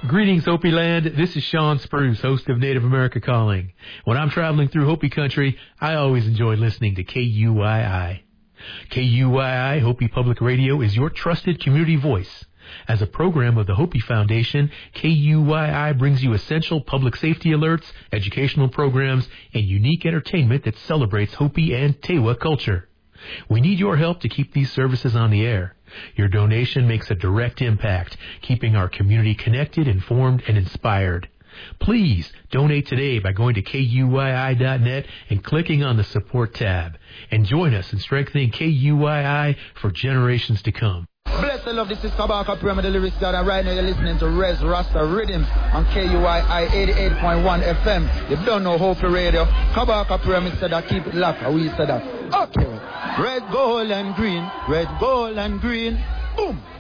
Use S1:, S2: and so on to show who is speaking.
S1: Greetings, Hopi Land. This is Sean Spruce, host of Native America Calling. When I'm traveling through Hopi country, I always enjoy listening to KUII. KUII Hopi Public Radio is your trusted community voice. As a program of the Hopi Foundation, KUII brings you essential public safety alerts, educational programs, and unique entertainment that celebrates Hopi and Tewa culture. We need your help to keep these services on the air. Your donation makes a direct impact, keeping our community connected, informed, and inspired. Please donate today by going to KUII.net and clicking on the support tab. And join us in strengthening KUII for generations to come.
S2: Bless the love, this is Kabaka Pyramid, the lyrics God, and right now you're listening to Rez Rasta Rhythms on KUII 88.1 FM. You don't know Hopi Radio. Kabaka Pyramid said that, keep it locked, we said that. Okay. Red, gold, and green. Red, gold, and green. Boom.